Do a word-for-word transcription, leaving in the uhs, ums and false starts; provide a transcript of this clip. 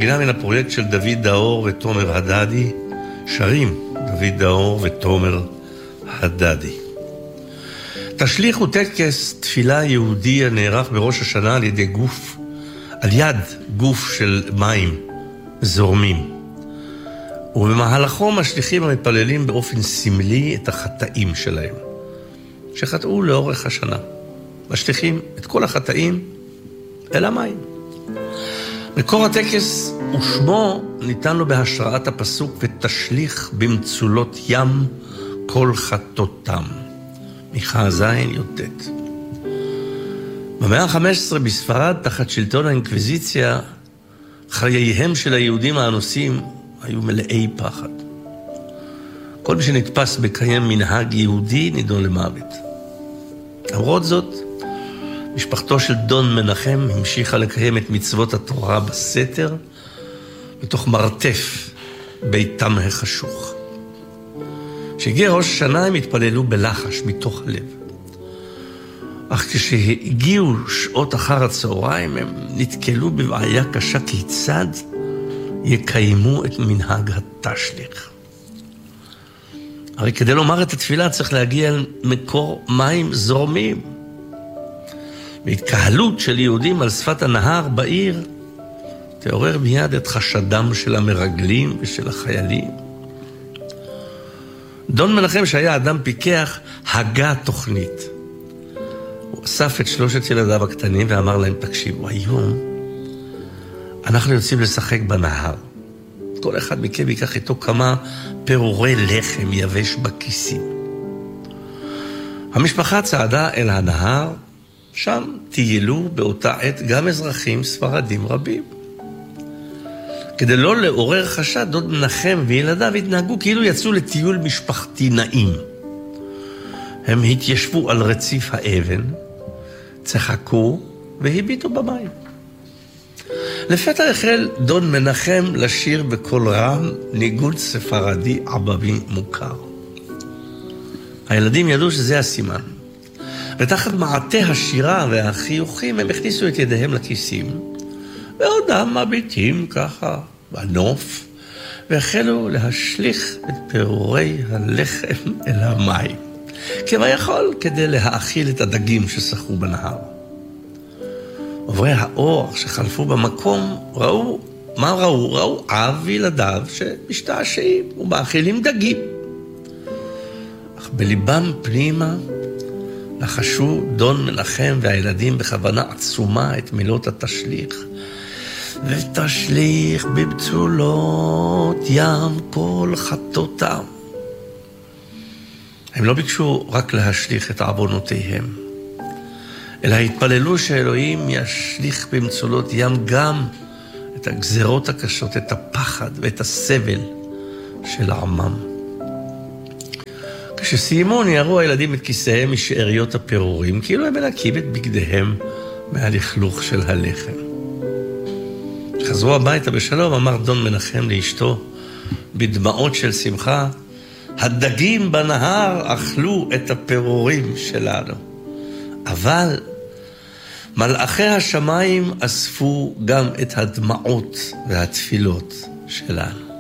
מנגינה מן הפרויקט של דוד דאור ותומר הדדי, שרים דוד דאור ותומר הדדי. תשליך הוא טקס תפילה יהודי הנערך בראש השנה על ידי גוף, על יד גוף של מים זורמים. ובמהלכו משליכים המתפללים באופן סמלי את החטאים שלהם, שחטאו לאורך השנה. משליכים את כל החטאים אל המים. מקור הטקס ושמו ניתן לו בהשראת הפסוק ותשליך במצולות ים כל חטאותם. מיכה זין י"ט. במאה ה-חמש עשרה בספרד, תחת שלטון האינקוויזיציה, חייהם של היהודים האנוסים היו מלאי פחד. כל מי שנתפס בקיים מנהג יהודי נידון למוות. למרות זאת, משפחתו של דון מנחם המשיכה לקיים את מצוות התורה בסתר, בתוך מרתף ביתם החשוך. כשהגיע ראש השנה הם התפללו בלחש מתוך הלב. אך כשהגיעו שעות אחר הצהריים הם נתקלו בבעיה קשה כיצד יקיימו את מנהג התשליך. הרי כדי לומר את התפילה צריך להגיע אל מקור מים זורמים. והתקהלות של יהודים על שפת הנהר בעיר תעורר מיד את חשדם של המרגלים ושל החיילים. דון מנחם שהיה אדם פיקח הגה תוכנית. הוא אסף את שלושת ילדיו הקטנים ואמר להם, תקשיבו, היום אנחנו יוצאים לשחק בנהר. כל אחד מכם ייקח איתו כמה פירורי לחם יבש בכיסים. המשפחה צעדה אל הנהר, שם טיילו באותה עת גם אזרחים ספרדים רבים. כדי לא לעורר חשד, דוד מנחם וילדיו התנהגו כאילו יצאו לטיול משפחתי נעים. הם התיישבו על רציף האבן, צחקו והביטו במים. לפתע החל דון מנחם לשיר בקול רם ניגון ספרדי עבבי מוכר. הילדים ידעו שזה הסימן. ותחת מעטה השירה והחיוכים הם הכניסו את ידיהם לכיסים, ועודם מביטים ככה בנוף, והחלו להשליך את פירורי הלחם אל המים, כמה יכול כדי להאכיל את הדגים ששחו בנהר. עוברי האור שחלפו במקום ראו, מה ראו? ראו אב וילדיו שמשתעשעים ומאכילים דגים. אך בליבם פנימה לחשו דון מנחם והילדים בכוונה עצומה את מילות התשליך. ותשליך במצולות ים כל חטאותם. הם לא ביקשו רק להשליך את עוונותיהם, אלא התפללו שאלוהים ישליך במצולות ים גם את הגזרות הקשות, את הפחד ואת הסבל של עמם. כשסיימו ניירו הילדים את כיסאיהם משאריות הפירורים, כאילו הם מנקים את בגדיהם מהלכלוך של הלחם. כשחזרו הביתה בשלום, אמר דון מנחם לאשתו בדמעות של שמחה, הדגים בנהר אכלו את הפירורים שלנו, אבל מלאכי השמיים אספו גם את הדמעות והתפילות שלנו.